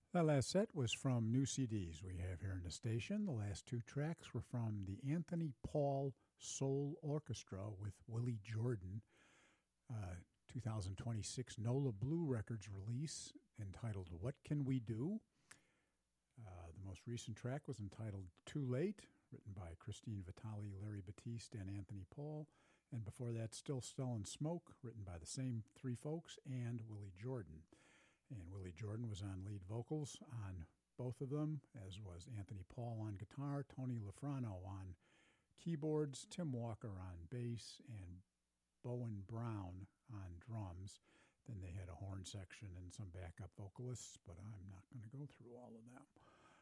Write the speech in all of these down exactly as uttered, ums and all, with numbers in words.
That last set was from new C Ds we have here in the station. The last two tracks were from the Anthony Paul Soul Orchestra with Willie Jordan, uh, two thousand twenty-six NOLA Blue Records release entitled What Can We Do? Uh, the most recent track was entitled Too Late, written by Christine Vitale, Larry Batiste, and Anthony Paul. And before that, Still Selling Smoke, written by the same three folks and Willie Jordan. And Willie Jordan was on lead vocals on both of them, as was Anthony Paul on guitar, Tony Lafrano on keyboards, Tim Walker on bass, and Bowen Brown on drums. Then they had a horn section and some backup vocalists, but I'm not going to go through all of them.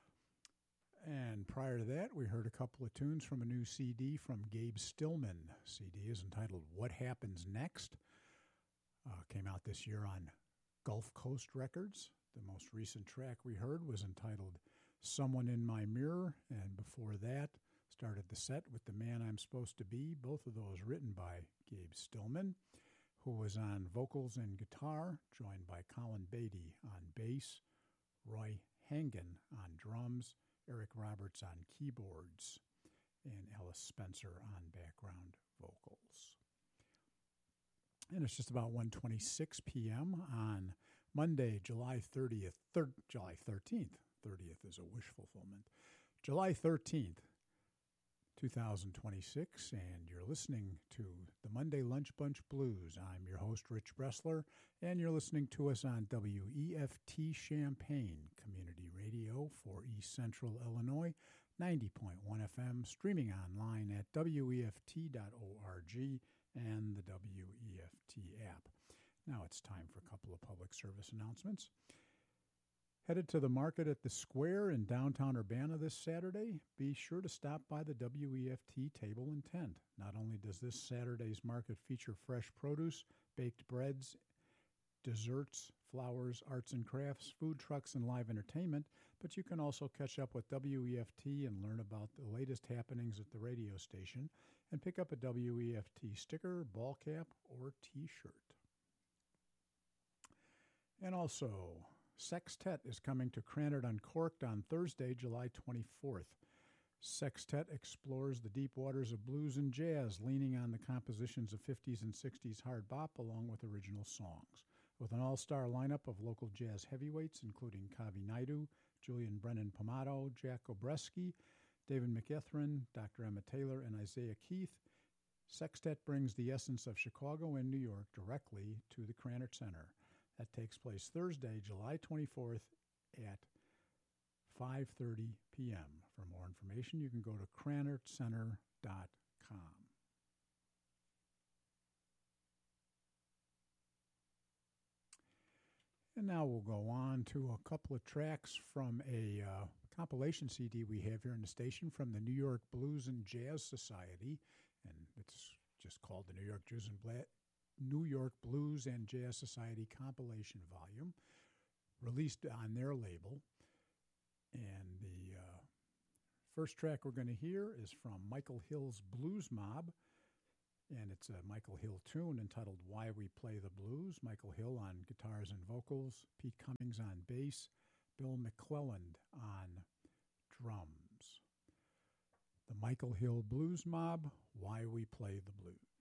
And prior to that, we heard a couple of tunes from a new C D from Gabe Stillman. C D is entitled What Happens Next. Uh, came out this year on Gulf Coast Records. The most recent track we heard was entitled Someone in My Mirror, and before that started the set with The Man I'm Supposed to Be, both of those written by Gabe Stillman, who was on vocals and guitar, joined by Colin Beatty on bass, Roy Hangen on drums, Eric Roberts on keyboards, and Ellis Spencer on background vocals. And it's just about one twenty-six p.m. on Monday, July thirtieth, thir- July thirteenth. thirtieth is a wish fulfillment. July thirteenth, twenty twenty-six, and you're listening to the Monday Lunch Bunch Blues. I'm your host, Rich Bressler, and you're listening to us on W E F T Champaign Community Radio for East Central Illinois, ninety point one F M, streaming online at W E F T dot org and the W E F T app. Now it's time for a couple of public service announcements. Headed to the market at the Square in downtown Urbana this Saturday, be sure to stop by the W E F T table and tent. Not only does this Saturday's market feature fresh produce, baked breads, desserts, flowers, arts and crafts, food trucks, and live entertainment, but you can also catch up with W E F T and learn about the latest happenings at the radio station and pick up a W E F T sticker, ball cap, or T-shirt. And also, Sextet is coming to Cranard Uncorked on Thursday, July twenty-fourth. Sextet explores the deep waters of blues and jazz, leaning on the compositions of fifties and sixties hard bop along with original songs. With an all-star lineup of local jazz heavyweights, including Kavi Naidu, Julian Brennan Pomato, Jack Obreski, David McEthron, Doctor Emma Taylor, and Isaiah Keith, Sextet brings the essence of Chicago and New York directly to the Cranard Center. That takes place Thursday, July twenty-fourth at five thirty p.m. For more information, you can go to cranard center dot com. And now we'll go on to a couple of tracks from a uh, compilation C D we have here in the station from the New York Blues and Jazz Society, and it's just called the New York Blues and Bla- New York Blues and Jazz Society compilation volume, released on their label. And the uh, first track we're going to hear is from Michael Hill's Blues Mob, and it's a Michael Hill tune entitled Why We Play the Blues. Michael Hill on guitars and vocals, Pete Cummings on bass, Bill McClelland on drums. The Michael Hill Blues Mob, Why We Play the Blues.